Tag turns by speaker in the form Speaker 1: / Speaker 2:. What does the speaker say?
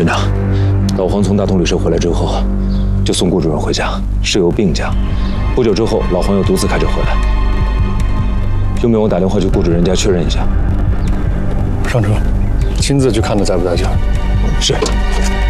Speaker 1: 镇长，老黄从大同旅社回来之后，就送顾主任回家，是有病假。不久之后，老黄又独自开车回来。用不用我打电话去顾主任家确认一下？
Speaker 2: 上车，亲自去看他在不在家。
Speaker 1: 是。